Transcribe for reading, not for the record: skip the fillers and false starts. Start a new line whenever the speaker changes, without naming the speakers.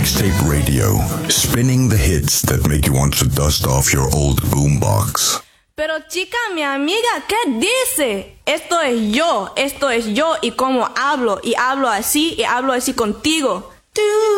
Mixtape Radio, spinning the hits that make you want to dust off your old boombox.
Pero chica, mi amiga, ¿qué dice? Esto es yo y cómo hablo, y hablo así contigo.